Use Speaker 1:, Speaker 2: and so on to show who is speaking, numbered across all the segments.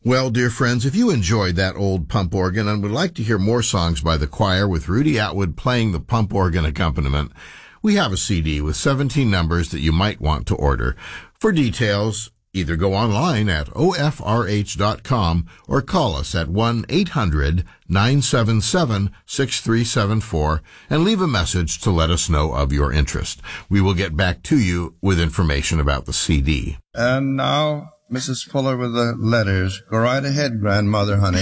Speaker 1: Well, dear friends, if you enjoyed that old pump organ and would like to hear more songs by the choir with Rudy Atwood playing the pump organ accompaniment, we have a CD with 17 numbers that you might want to order. For details, either go online at ofrh.com or call us at 1-800-977-6374 and leave a message to let us know of your interest. We will get back to you with information about the CD.
Speaker 2: And now, Mrs. Fuller with the letters. Go right ahead, grandmother, honey.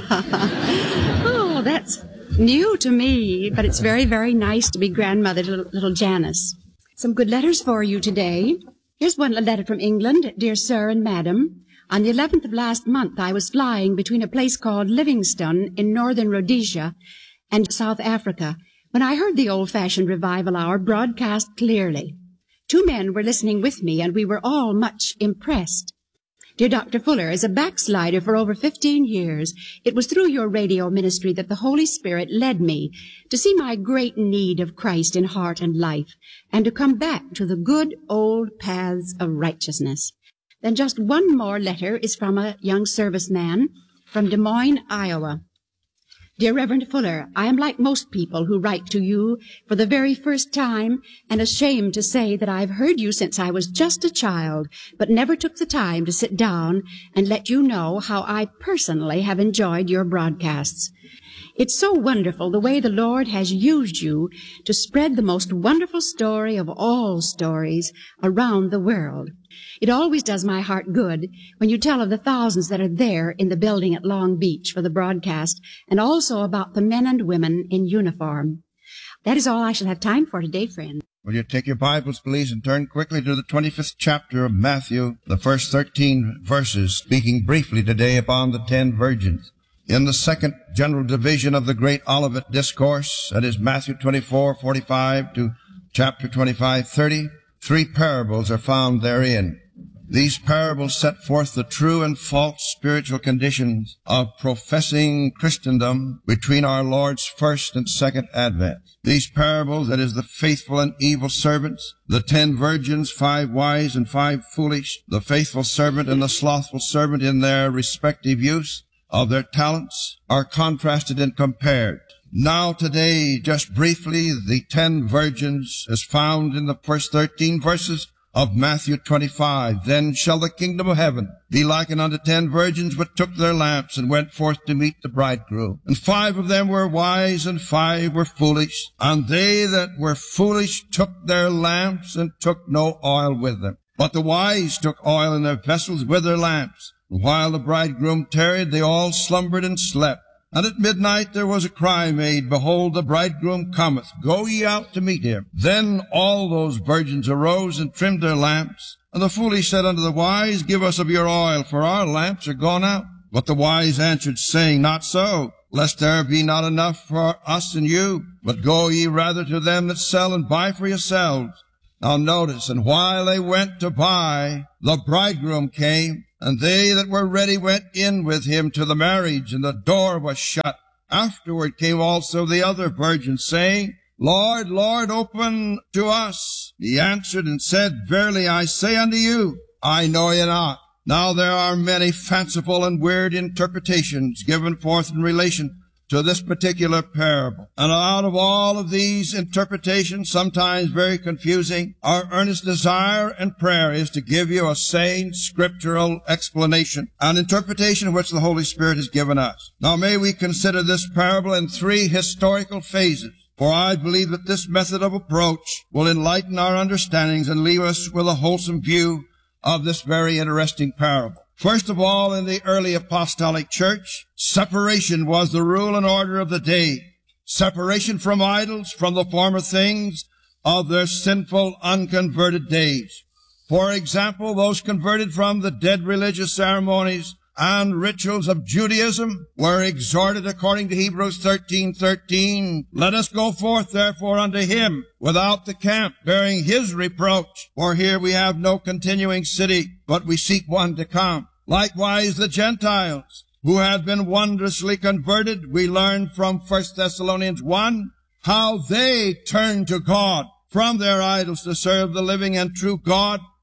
Speaker 3: Oh, that's new to me, but it's very, very nice to be grandmother to little Janice. Some good letters for you today. Here's one letter from England. Dear Sir and Madam, on the 11th of last month, I was flying between a place called Livingstone in northern Rhodesia and South Africa when I heard the old-fashioned revival hour broadcast clearly. 2 men were listening with me, and we were all much impressed. Dear Dr. Fuller, as a backslider for over 15 years, it was through your radio ministry that the Holy Spirit led me to see my great need of Christ in heart and life, and to come back to the good old paths of righteousness. Then just one more letter is from a young serviceman from Des Moines, Iowa. Dear Reverend Fuller, I am like most people who write to you for the very first time and ashamed to say that I've heard you since I was just a child, but never took the time to sit down and let you know how I personally have enjoyed your broadcasts. It's so wonderful the way the Lord has used you to spread the most wonderful story of all stories around the world. It always does my heart good when you tell of the thousands that are there in the building at Long Beach for the broadcast, and also about the men and women in uniform. That is all I shall have time for today, friend.
Speaker 2: Will you take your Bibles, please, and turn quickly to the 25th chapter of Matthew, the first 13 verses, speaking briefly today upon the 10 virgins. In the second general division of the Great Olivet Discourse, that is Matthew 24:45 to chapter 25:30, 3 parables are found therein. These parables set forth the true and false spiritual conditions of professing Christendom between our Lord's first and second advent. These parables, that is the faithful and evil servants, the 10 virgins, 5 wise and 5 foolish, the faithful servant and the slothful servant in their respective use of their talents, are contrasted and compared. Now today, just briefly, the 10 virgins is found in the first 13 verses of Matthew 25. Then shall the kingdom of heaven be likened unto 10 virgins which took their lamps and went forth to meet the bridegroom. And 5 of them were wise and 5 were foolish. And they that were foolish took their lamps and took no oil with them. But the wise took oil in their vessels with their lamps. And while the bridegroom tarried, they all slumbered and slept. And at midnight there was a cry made, Behold, the bridegroom cometh, go ye out to meet him. Then all those virgins arose and trimmed their lamps. And the foolish said unto the wise, Give us of your oil, for our lamps are gone out. But the wise answered, saying, Not so, lest there be not enough for us and you, but go ye rather to them that sell and buy for yourselves. Now notice, and while they went to buy, the bridegroom came, and they that were ready went in with him to the marriage, and the door was shut. Afterward came also the other virgins, saying, Lord, Lord, open to us. He answered and said, Verily I say unto you, I know you not. Now there are many fanciful and weird interpretations given forth in relation to this particular parable. And out of all of these interpretations, sometimes very confusing, our earnest desire and prayer is to give you a sane scriptural explanation, an interpretation which the Holy Spirit has given us. Now may we consider this parable in 3 historical phases, for I believe that this method of approach will enlighten our understandings and leave us with a wholesome view of this very interesting parable. First of all, in the early apostolic church, separation was the rule and order of the day. Separation from idols, from the former things of their sinful, unconverted days. For example, those converted from the dead religious ceremonies and rituals of Judaism were exhorted according to Hebrews 13:13, Let us go forth therefore unto him without the camp, bearing his reproach. For here we have no continuing city, but we seek one to come. Likewise the Gentiles, who had been wondrously converted, we learn from 1 Thessalonians 1, how they turned to God from their idols to serve the living and true God,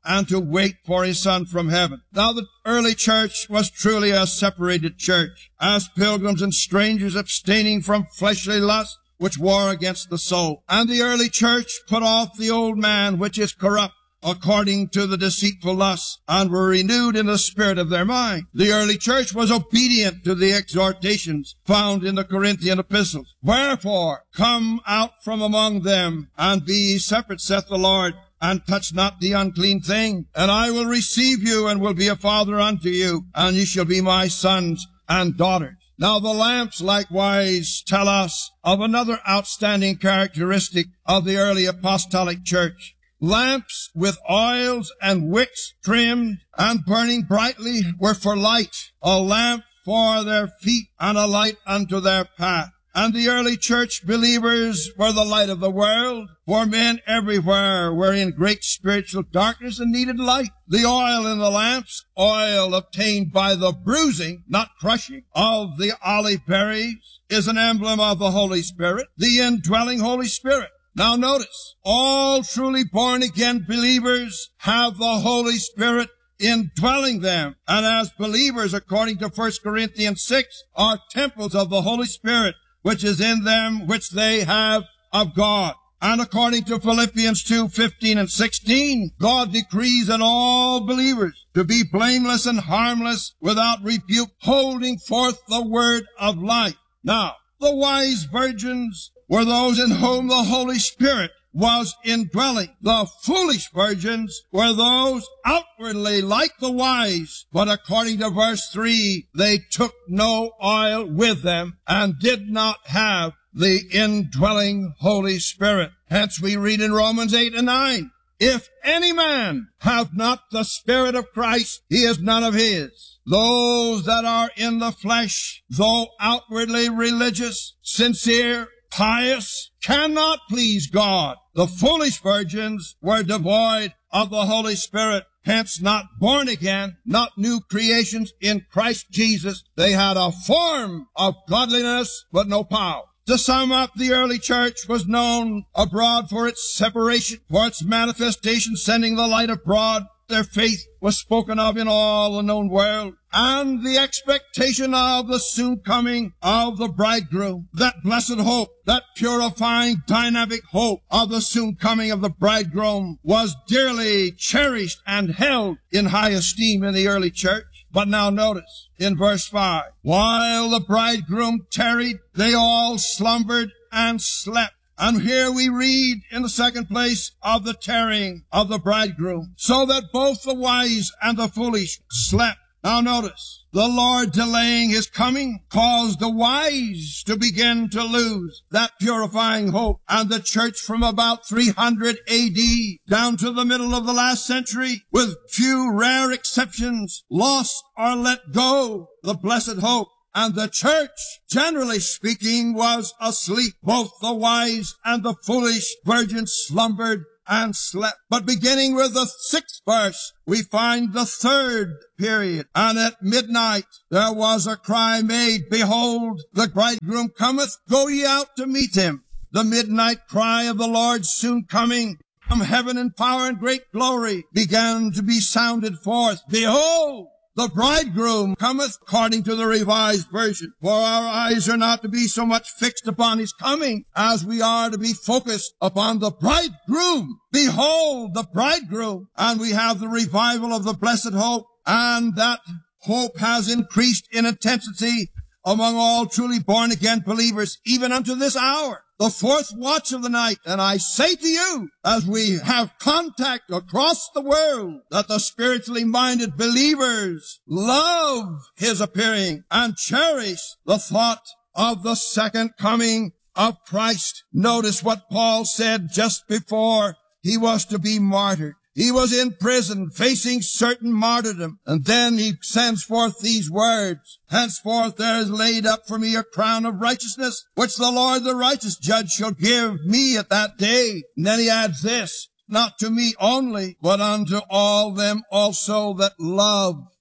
Speaker 2: and to wait for his Son from heaven. Now the early church was truly a separated church, as pilgrims and strangers abstaining from fleshly lust, which war against the soul. And the early church put off the old man, which is corrupt, according to the deceitful lusts, and were renewed in the spirit of their mind. The early church was obedient to the exhortations found in the Corinthian epistles. Wherefore, come out from among them, and be ye separate, saith the Lord, and touch not the unclean thing. And I will receive you, and will be a father unto you, and ye shall be my sons and daughters. Now the lamps likewise tell us of another outstanding characteristic of the early apostolic church. Lamps with oils and wicks trimmed and burning brightly were for light, a lamp for their feet and a light unto their path. And the early church believers were the light of the world, for men everywhere were in great spiritual darkness and needed light. The oil in the lamps, oil obtained by the bruising, not crushing, of the olive berries, is an emblem of the Holy Spirit, the indwelling Holy Spirit. Now notice, all truly born-again believers have the Holy Spirit indwelling them. And as believers, according to 1 Corinthians 6, are temples of the Holy Spirit, which is in them, which they have of God. And according to Philippians 2:15 and 16, God decrees in all believers to be blameless and harmless, without rebuke, holding forth the word of life. Now, the wise virgins were those in whom the Holy Spirit was indwelling. The foolish virgins were those outwardly like the wise, but according to verse 3, they took no oil with them and did not have the indwelling Holy Spirit. Hence we read in Romans 8 and 9, if any man have not the Spirit of Christ, he is none of his. Those that are in the flesh, though outwardly religious, sincere, pious, cannot please God. The foolish virgins were devoid of the Holy Spirit, hence not born again, not new creations in Christ Jesus. They had a form of godliness, but no power. To sum up, the early church was known abroad for its separation, for its manifestation, sending the light abroad. Their faith was spoken of in all the known world, and the expectation of the soon coming of the bridegroom, that blessed hope, that purifying, dynamic hope of the soon coming of the bridegroom, was dearly cherished and held in high esteem in the early church. But now notice, in verse 5, while the bridegroom tarried, they all slumbered and slept. And here we read in the second place of the tarrying of the bridegroom, so that both the wise and the foolish slept. Now notice, the Lord delaying his coming caused the wise to begin to lose that purifying hope. And the church from about 300 A.D. down to the middle of the last century, with few rare exceptions, lost or let go the blessed hope. And the church, generally speaking, was asleep. Both the wise and the foolish virgins slumbered and slept. But beginning with the 6th verse, we find the 3rd period. And at midnight there was a cry made, behold, the bridegroom cometh, go ye out to meet him. The midnight cry of the Lord soon coming from heaven in power and great glory began to be sounded forth. Behold, the bridegroom cometh, according to the Revised Version. For our eyes are not to be so much fixed upon his coming as we are to be focused upon the bridegroom. Behold, the bridegroom. And we have the revival of the blessed hope. And that hope has increased in intensity among all truly born-again believers, even unto this hour, the 4th watch of the night. And I say to you, as we have contact across the world, that the spiritually minded believers love his appearing and cherish the thought of the second coming of Christ. Notice what Paul said just before he was to be martyred. He was in prison facing certain martyrdom, and then he sends forth these words, henceforth there is laid up for me a crown of righteousness, which the Lord the righteous judge shall give me at that day. And then he adds this, not to me only, but unto all them also that love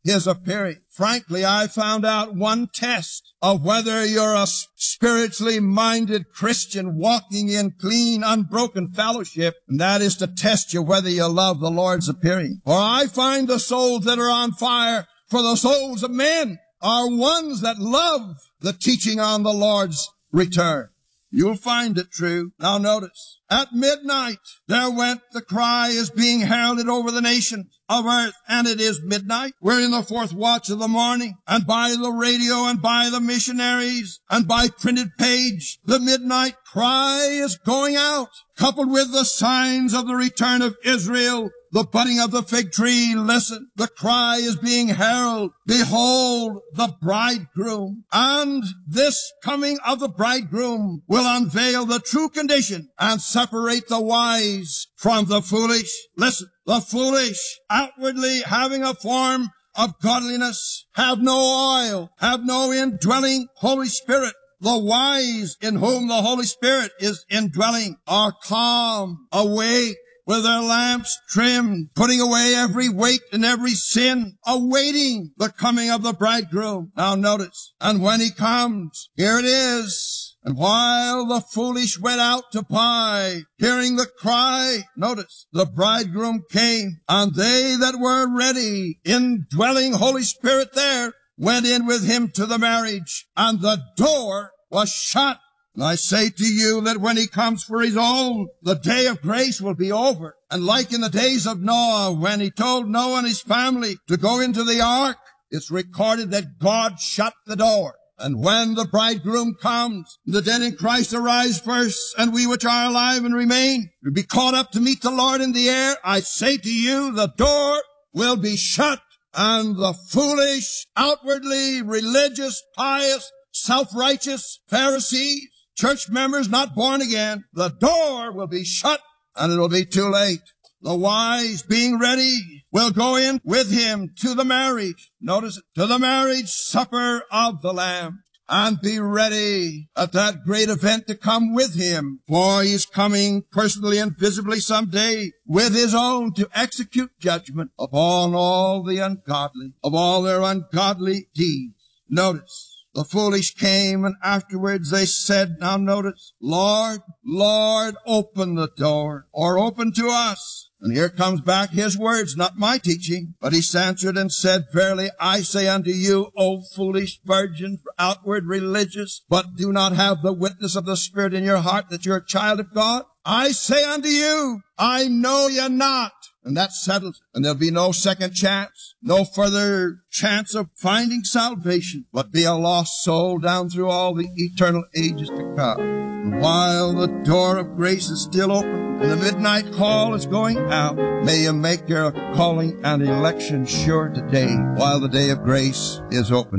Speaker 2: his appearing. Frankly, I found out one test of whether you're a spiritually minded Christian walking in clean, unbroken fellowship, and that is to test you whether you love the Lord's appearing. For I find the souls that are on fire for the souls of men are ones that love the teaching on the Lord's return. You'll find it true. Now notice, at midnight there went the cry is being heralded over the nations of earth, and it is midnight. We're in the fourth watch of the morning, and by the radio and by the missionaries and by printed page, the midnight cry is going out, coupled with the signs of the return of Israel, the budding of the fig tree. Listen, the cry is being heralded. Behold, the bridegroom. And this coming of the bridegroom will unveil the true condition and separate the wise from the foolish. Listen, the foolish, outwardly having a form of godliness, have no oil, have no indwelling Holy Spirit. The wise, in whom the Holy Spirit is indwelling, are calm, awake, with their lamps trimmed, putting away every weight and every sin, awaiting the coming of the bridegroom. Now notice, and when he comes, here it is. And while the foolish went out to buy, hearing the cry, notice, the bridegroom came, and they that were ready, indwelling Holy Spirit there, went in with him to the marriage, and the door was shut. And I say to you that when he comes for his own, the day of grace will be over. And like in the days of Noah, when he told Noah and his family to go into the ark, it's recorded that God shut the door. And when the bridegroom comes, the dead in Christ arise first, and we which are alive and remain will be caught up to meet the Lord in the air. I say to you, the door will be shut, and the foolish, outwardly religious, pious, self-righteous Pharisees, church members not born again, the door will be shut and it'll be too late. The wise, being ready, will go in with him to the marriage. Notice it, to the marriage supper of the Lamb, and be ready at that great event to come with him. For he's coming personally and visibly someday with his own to execute judgment upon all the ungodly, of all their ungodly deeds. Notice, the foolish came, and afterwards they said, now notice, Lord, Lord, open the door, or open to us. And here comes back his words, not my teaching. But he answered and said, verily I say unto you, O foolish virgins, outward religious, but do not have the witness of the Spirit in your heart that you're a child of God. I say unto you, I know you not. And that settles it. And there'll be no second chance, no further chance of finding salvation, but be a lost soul down through all the eternal ages to come. And while the door of grace is still open and the midnight call is going out, may you make your calling and election sure today while the day of grace is open.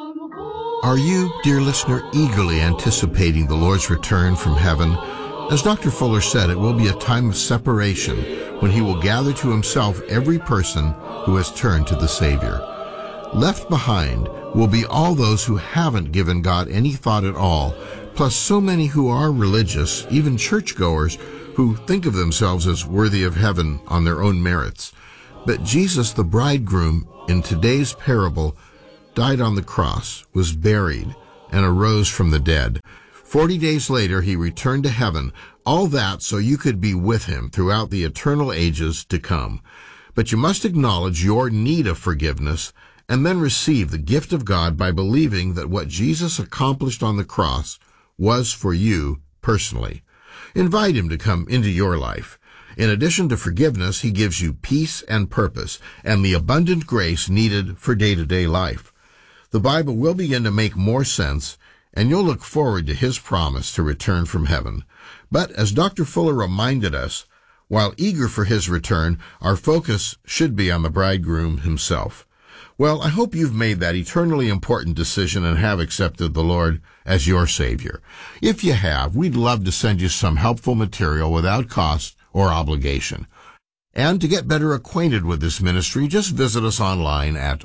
Speaker 1: Are you, dear listener, eagerly anticipating the Lord's return from heaven? As Dr. Fuller said, it will be a time of separation when he will gather to himself every person who has turned to the Savior. Left behind will be all those who haven't given God any thought at all, plus so many who are religious, even churchgoers, who think of themselves as worthy of heaven on their own merits. But Jesus, the bridegroom, in today's parable, died on the cross, was buried, and arose from the dead. 40 days later, he returned to heaven, all that so you could be with him throughout the eternal ages to come. But you must acknowledge your need of forgiveness and then receive the gift of God by believing that what Jesus accomplished on the cross was for you personally. Invite him to come into your life. In addition to forgiveness, he gives you peace and purpose and the abundant grace needed for day-to-day life. The Bible will begin to make more sense, and you'll look forward to his promise to return from heaven. But as Dr. Fuller reminded us, while eager for his return, our focus should be on the bridegroom himself. Well, I hope you've made that eternally important decision and have accepted the Lord as your Savior. If you have, we'd love to send you some helpful material without cost or obligation. And to get better acquainted with this ministry, just visit us online at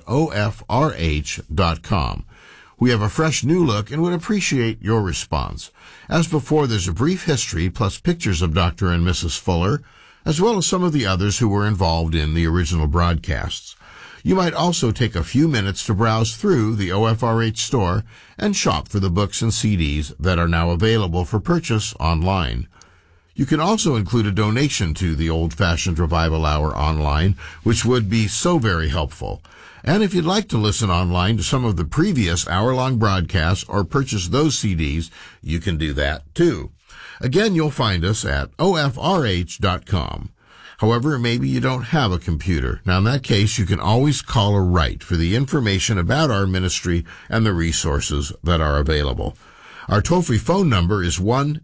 Speaker 1: ofrh.com. We have a fresh new look and would appreciate your response. As before, there's a brief history plus pictures of Dr. and Mrs. Fuller, as well as some of the others who were involved in the original broadcasts. You might also take a few minutes to browse through the OFRH store and shop for the books and CDs that are now available for purchase online. You can also include a donation to the Old Fashioned Revival Hour online, which would be so very helpful. And if you'd like to listen online to some of the previous hour-long broadcasts or purchase those CDs, you can do that too. Again, you'll find us at ofrh.com. However, maybe you don't have a computer. Now, in that case, you can always call or write for the information about our ministry and the resources that are available. Our toll-free phone number is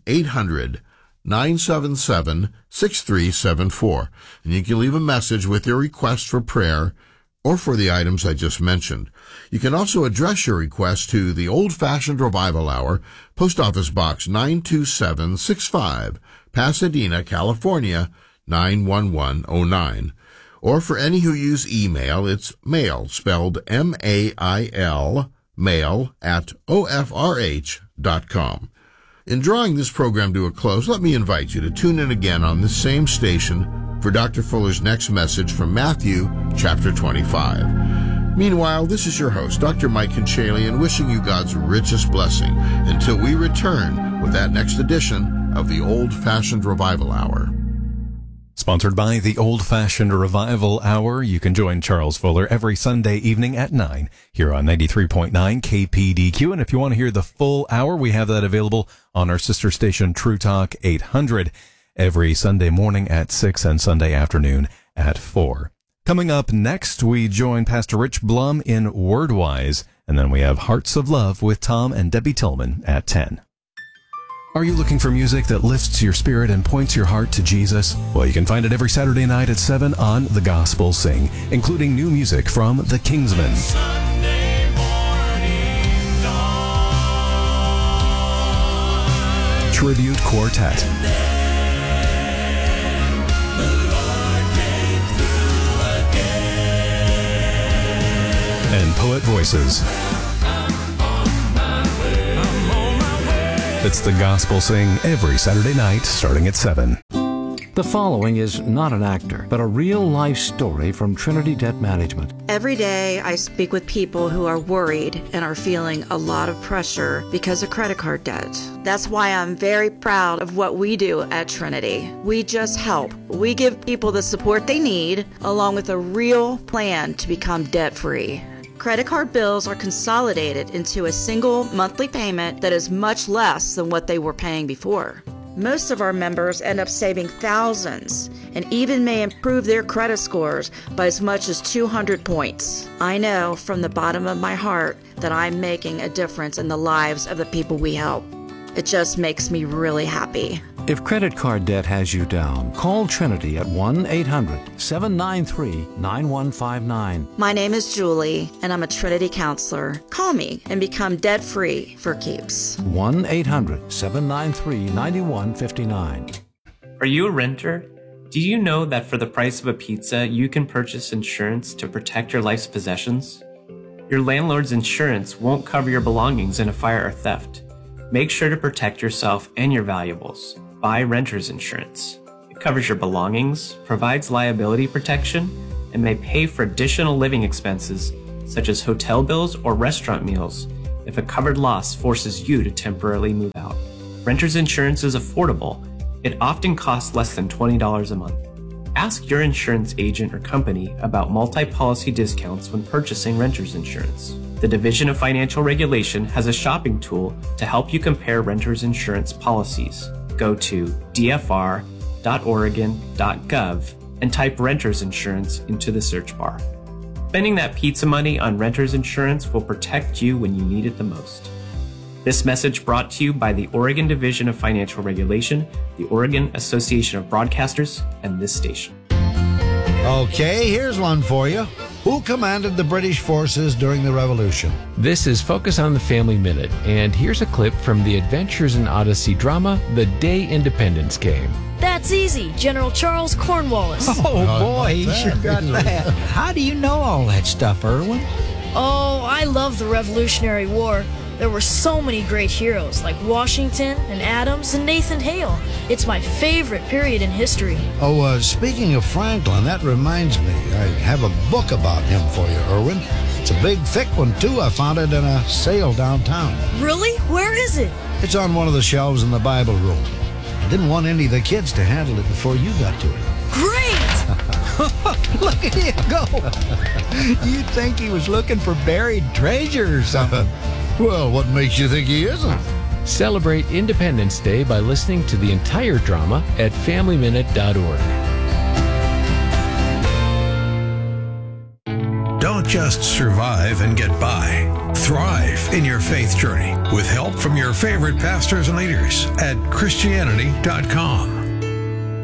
Speaker 1: 1-800-977-6374, and you can leave a message with your request for prayer or for the items I just mentioned. You can also address your request to the Old Fashioned Revival Hour, Post Office Box 92765, Pasadena, California, 91109. Or for any who use email, it's mail, spelled M-A-I-L, mail at ofrh.com. In drawing this program to a close, let me invite you to tune in again on this same station for Dr. Fuller's next message from Matthew chapter 25. Meanwhile, this is your host, Dr. Mike Conchalian, wishing you God's richest blessing until we return with that next edition of the Old Fashioned Revival Hour.
Speaker 4: Sponsored by the Old Fashioned Revival Hour. You can join Charles Fuller every Sunday evening at 9 here on 93.9 KPDQ. And if you want to hear the full hour, we have that available on our sister station, True Talk 800, every Sunday morning at 6 and Sunday afternoon at 4. Coming up next, we join Pastor Rich Blum in Wordwise, and then we have Hearts of Love with Tom and Debbie Tillman at 10. Are you looking for music that lifts your spirit and points your heart to Jesus? Well, you can find it every Saturday night at 7 on The Gospel Sing, including new music from The Kingsmen,
Speaker 5: Sunday morning dawn.
Speaker 4: Tribute Quartet, and Poet Voices. It's The Gospel Sing every Saturday night starting at 7.
Speaker 6: The following is not an actor, but a real-life story from Trinity Debt Management.
Speaker 7: Every day I speak with people who are worried and are feeling a lot of pressure because of credit card debt. That's why I'm very proud of what we do at Trinity. We just help. We give people the support they need, along with a real plan to become debt-free. Credit card bills are consolidated into a single monthly payment that is much less than what they were paying before. Most of our members end up saving thousands and even may improve their credit scores by as much as 200 points. I know from the bottom of my heart that I'm making a difference in the lives of the people we help. It just makes me really happy.
Speaker 6: If credit card debt has you down, call Trinity at 1-800-793-9159.
Speaker 7: My name is Julie, and I'm a Trinity counselor. Call me and become debt-free for keeps.
Speaker 6: 1-800-793-9159.
Speaker 8: Are you a renter? Do you know that for the price of a pizza, you can purchase insurance to protect your life's possessions? Your landlord's insurance won't cover your belongings in a fire or theft. Make sure to protect yourself and your valuables. Buy renter's insurance. It covers your belongings, provides liability protection, and may pay for additional living expenses such as hotel bills or restaurant meals if a covered loss forces you to temporarily move out. Renter's insurance is affordable. It often costs less than $20 a month. Ask your insurance agent or company about multi-policy discounts when purchasing renter's insurance. The Division of Financial Regulation has a shopping tool to help you compare renter's insurance policies. Go to dfr.oregon.gov and type renter's insurance into the search bar. Spending that pizza money on renter's insurance will protect you when you need it the most. This message brought to you by the Oregon Division of Financial Regulation, the Oregon Association of Broadcasters, and this station.
Speaker 9: Okay, here's one for you. Who commanded the British forces during the Revolution?
Speaker 10: This is Focus on the Family Minute, and here's a clip from the Adventures in Odyssey drama, The Day Independence Came.
Speaker 11: That's easy. General Charles Cornwallis.
Speaker 9: Oh, boy, he sure got that. How do you know all that stuff, Erwin?
Speaker 11: Oh, I love the Revolutionary War. There were so many great heroes like Washington and Adams and Nathan Hale. It's my favorite period in history.
Speaker 9: Oh, speaking of Franklin, that reminds me. I have a book about him for you, Erwin. It's a big, thick one, too. I found it in a sale downtown.
Speaker 11: Really? Where is it?
Speaker 9: It's on one of the shelves in the Bible room. I didn't want any of the kids to handle it before you got to it.
Speaker 11: Great!
Speaker 12: Look at him go. You'd think he was looking for buried treasure or something.
Speaker 9: Well, what makes you think he isn't?
Speaker 10: Celebrate Independence Day by listening to the entire drama at FamilyMinute.org.
Speaker 13: Don't just survive and get by. Thrive in your faith journey with help from your favorite pastors and leaders at Christianity.com.